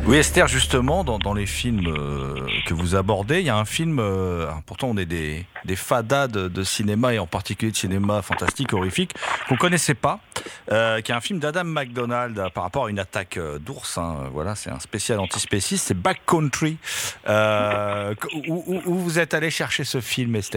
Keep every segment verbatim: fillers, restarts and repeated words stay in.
Oui, Esther, justement, dans, dans les films euh, que vous abordez, il y a un film, euh, pourtant on est des, des fadas de, de cinéma, et en particulier de cinéma fantastique, horrifique, qu'on connaissait pas, euh, qui est un film d'Adam McDonald euh, par rapport à une attaque euh, d'ours. Hein, voilà, c'est un spécial antispéciste, c'est Backcountry. Euh, où, où, où vous êtes allé chercher ce film, Esther ?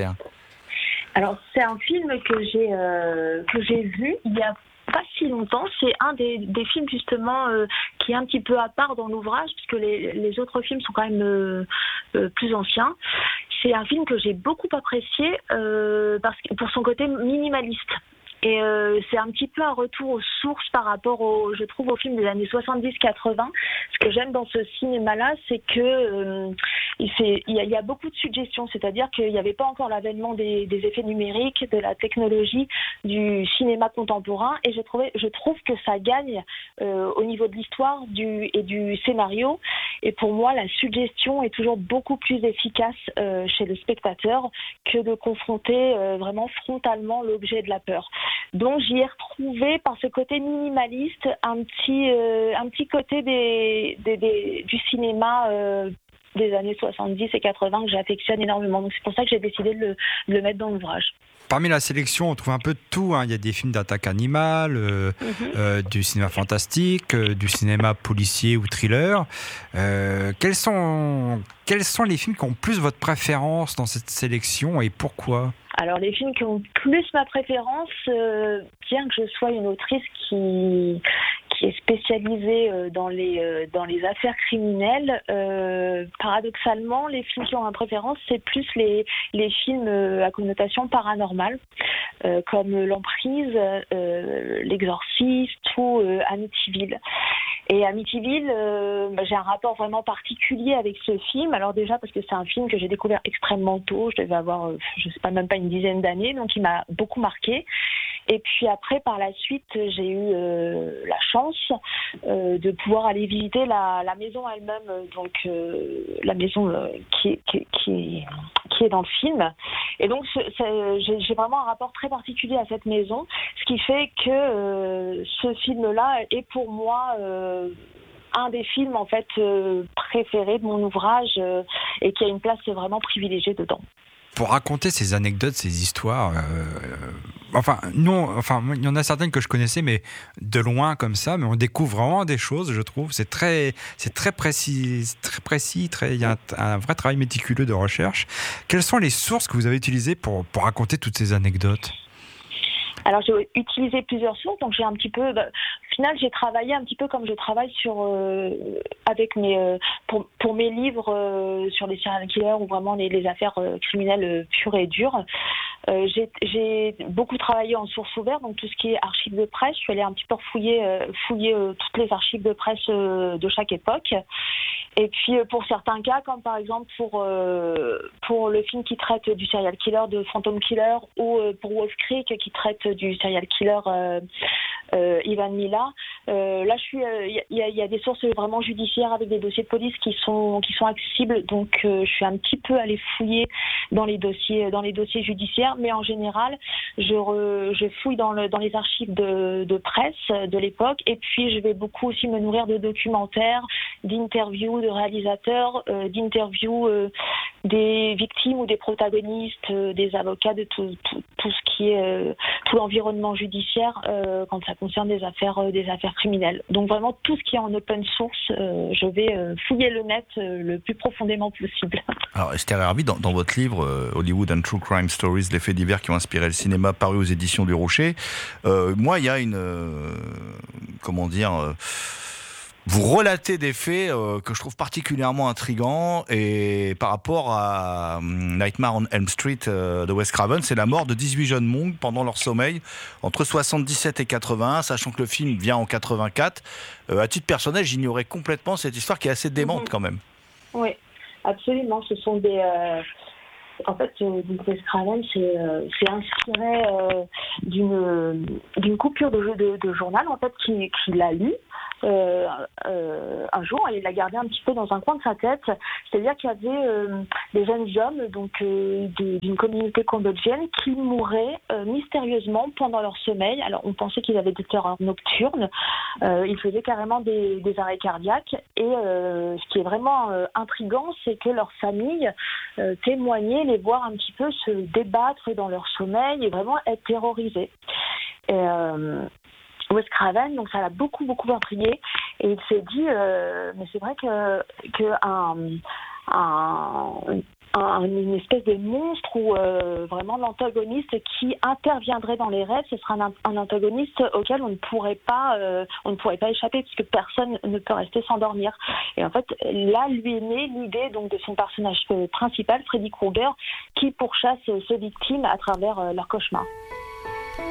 Alors, c'est un film que j'ai euh, que j'ai vu il y a pas si longtemps. C'est un des, des films justement euh, qui est un petit peu à part dans l'ouvrage, puisque les, les autres films sont quand même euh, euh, plus anciens. C'est un film que j'ai beaucoup apprécié euh, parce que, pour son côté minimaliste. Et euh, c'est un petit peu un retour aux sources par rapport au, je trouve, aux films des années soixante-dix quatre-vingts. Ce que j'aime dans ce cinéma-là, c'est que euh, il, fait, il, y a, il y a beaucoup de suggestions, c'est-à-dire qu'il n'y avait pas encore l'avènement des, des effets numériques, de la technologie, du cinéma contemporain, et je, trouvais, je trouve que ça gagne euh, au niveau de l'histoire du, et du scénario. Et pour moi, la suggestion est toujours beaucoup plus efficace euh, chez le spectateur que de confronter euh, vraiment frontalement l'objet de la peur. Donc j'y ai retrouvé, par ce côté minimaliste, un petit, euh, un petit côté des, des, des, du cinéma euh, des années soixante-dix et quatre-vingts que j'affectionne énormément. Donc c'est pour ça que j'ai décidé de le, de le mettre dans l'ouvrage. Parmi la sélection, on trouve un peu de tout. Hein. Il y a des films d'attaque animale, euh, mm-hmm. euh, du cinéma fantastique, euh, du cinéma policier ou thriller. Euh, quels sont, quels sont les films qui ont plus votre préférence dans cette sélection et pourquoi ? Alors, les films qui ont plus ma préférence, euh, bien que je sois une autrice qui, qui est spécialisée euh, dans, les, euh, dans les affaires criminelles, euh, paradoxalement, les films qui ont ma préférence, c'est plus les, les films euh, à connotation paranormale, euh, comme L'Emprise, euh, L'Exorciste ou euh, Amityville. Et Amityville, euh, bah, j'ai un rapport vraiment particulier avec ce film. Alors déjà parce que c'est un film que j'ai découvert extrêmement tôt, je devais avoir, euh, je sais pas, même pas une dizaine d'années, donc il m'a beaucoup marqué. Et puis après, par la suite, j'ai eu euh, la chance euh, de pouvoir aller visiter la, la maison elle-même, donc euh, la maison euh, qui, qui, qui, qui est dans le film. Et donc, c'est, c'est, j'ai, j'ai vraiment un rapport très particulier à cette maison, ce qui fait que euh, ce film-là est pour moi euh, un des films en fait euh, préférés de mon ouvrage euh, et qui a une place vraiment privilégiée dedans. Pour raconter ces anecdotes, ces histoires, euh, enfin, non, enfin, il y en a certaines que je connaissais, mais de loin comme ça, mais on découvre vraiment des choses, je trouve. C'est très, c'est très précis, très précis, très, il y a un, un vrai travail méticuleux de recherche. Quelles sont les sources que vous avez utilisées pour, pour raconter toutes ces anecdotes ? Alors j'ai utilisé plusieurs sources, donc j'ai un petit peu, bah, au final j'ai travaillé un petit peu comme je travaille sur euh, avec mes euh, pour pour mes livres euh, sur les serial killers ou vraiment les, les affaires euh, criminelles euh, pures et dures. Euh, j'ai, j'ai beaucoup travaillé en source ouverte, donc tout ce qui est archives de presse. Je suis allée un petit peu fouiller euh, fouiller euh, toutes les archives de presse euh, de chaque époque. Et puis pour certains cas, comme par exemple pour euh, pour le film qui traite du serial killer de Phantom Killer ou euh, pour Wolf Creek qui traite du serial killer euh, euh, Ivan Mila, euh, là je suis, il euh, y, y, y a des sources vraiment judiciaires avec des dossiers de police qui sont qui sont accessibles, donc euh, je suis un petit peu allée fouiller dans les dossiers dans les dossiers judiciaires, mais en général je re, je fouille dans le dans les archives de, de presse de l'époque, et puis je vais beaucoup aussi me nourrir de documentaires, d'interviews de réalisateurs, euh, d'interviews euh, des victimes ou des protagonistes, euh, des avocats, de tout, tout, tout ce qui est euh, tout l'environnement judiciaire euh, quand ça concerne des affaires euh, des affaires criminelles. Donc vraiment tout ce qui est en open source, euh, je vais euh, fouiller le net euh, le plus profondément possible. Alors Esther Hervey, dans, dans votre livre euh, Hollywood and True Crime Stories, les faits divers qui ont inspiré le cinéma, paru aux éditions du Rocher, euh, moi il y a une euh, comment dire euh, vous relatez des faits euh, que je trouve particulièrement intrigants, et par rapport à um, Nightmare on Elm Street euh, de Wes Craven, c'est la mort de dix-huit jeunes monks pendant leur sommeil entre soixante-dix-sept et quatre-vingt-un, sachant que le film vient en quatre-vingt-quatre. Euh, à titre personnel, j'ignorais complètement cette histoire qui est assez démente mmh. quand même. Oui, absolument. Ce sont des... Euh... En fait, Wes Craven c'est, euh, c'est inspiré euh, d'une, d'une coupure de, de, de journal en fait, qu'il, qu'il a lu. Euh, euh, un jour et il l'a gardé un petit peu dans un coin de sa tête. C'est-à-dire qu'il y avait euh, des jeunes hommes donc euh, de, d'une communauté cambodgienne qui mouraient euh, mystérieusement pendant leur sommeil. Alors on pensait qu'ils avaient des terreurs nocturnes. Euh, ils faisaient carrément des, des arrêts cardiaques. Et euh, ce qui est vraiment euh, intriguant, c'est que leur famille euh, témoignait les voir un petit peu se débattre dans leur sommeil et vraiment être terrorisés. Et, euh, Wes Craven, donc ça l'a beaucoup beaucoup intrigué et il s'est dit euh, mais c'est vrai que que un, un, un une espèce de monstre ou euh, vraiment l'antagoniste qui interviendrait dans les rêves, ce sera un, un antagoniste auquel on ne pourrait pas euh, on ne pourrait pas échapper puisque personne ne peut rester s'endormir. Et en fait là lui est née l'idée donc de son personnage principal, Freddy Krueger, qui pourchasse ses victimes à travers euh, leurs cauchemars.